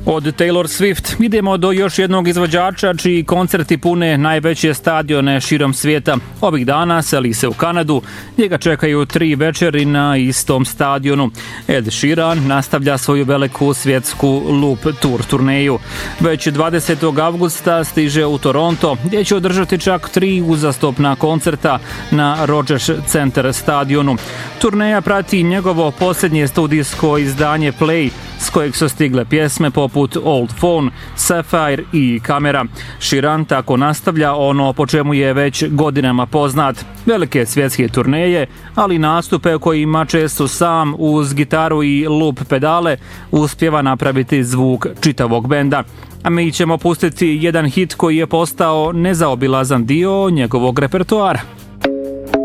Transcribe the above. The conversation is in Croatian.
Od Taylor Swift idemo do još jednog izvođača čiji koncerti pune najveće stadione širom svijeta. Ovih dana seli se u Kanadu, njega čekaju 3 večeri na istom stadionu. Ed Sheeran nastavlja svoju veliku svjetsku Loop Tour turneju. Već 20. avgusta stiže u Toronto, gdje će održati čak 3 uzastopna koncerta na Rogers Center stadionu. Turneja prati njegovo posljednje studijsko izdanje Play, s kojeg su stigle pjesme poput Old Phone, Sapphire i Kamera. Sheeran tako nastavlja ono po čemu je već godinama poznat. Velike svjetske turneje, ali nastupe kojima često sam uz gitaru i loop pedale uspjeva napraviti zvuk čitavog benda. A mi ćemo pustiti jedan hit koji je postao nezaobilazan dio njegovog repertoara.